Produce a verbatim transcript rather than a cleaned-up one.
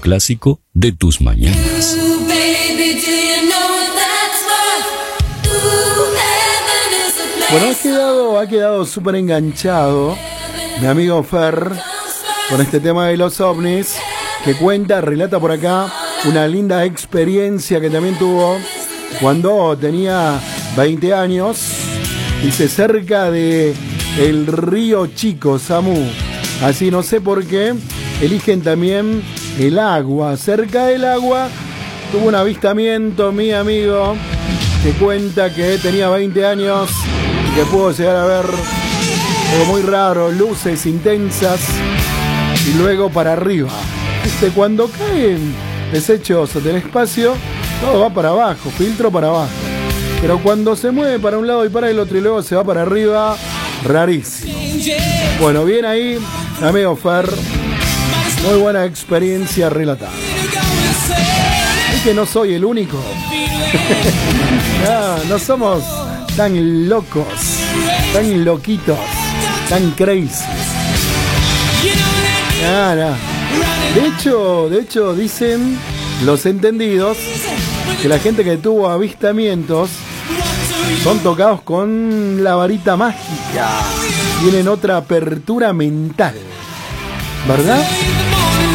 clásico de tus mañanas. Bueno, ha quedado, ha quedado súper enganchado mi amigo Fer con este tema de los ovnis, que cuenta, relata por acá una linda experiencia que también tuvo cuando tenía veinte años. Dice, cerca de el Río Chico, Samu. Así, no sé por qué, eligen también el agua. Cerca del agua tuvo un avistamiento, mi amigo, que cuenta que tenía veinte años y que pudo llegar a ver algo muy raro, luces intensas y luego para arriba. Este, cuando caen desechos del espacio, todo va para abajo, filtro para abajo. Pero cuando se mueve para un lado y para el otro y luego se va para arriba, rarísimo. Bueno, bien ahí, amigo Fer. Muy buena experiencia relatada. Es que no soy el único. no, no somos tan locos, tan loquitos, tan crazy. No, no. De hecho, de hecho, dicen los entendidos que la gente que tuvo avistamientos son tocados con la varita mágica. Tienen otra apertura mental, ¿verdad?